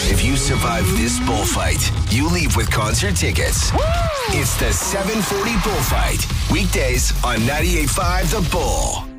If you survive this bullfight, you leave with concert tickets. It's the 740 Bullfight. Weekdays on 98.5 The Bull.